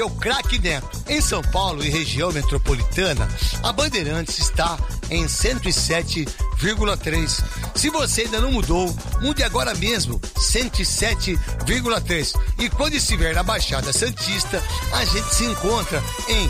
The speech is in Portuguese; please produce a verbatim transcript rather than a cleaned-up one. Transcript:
O Craque Neto. Em São Paulo e região metropolitana, a Bandeirantes está em cento e sete vírgula três. Se você ainda não mudou, mude agora mesmo, cento e sete vírgula três. E quando estiver na Baixada Santista, a gente se encontra em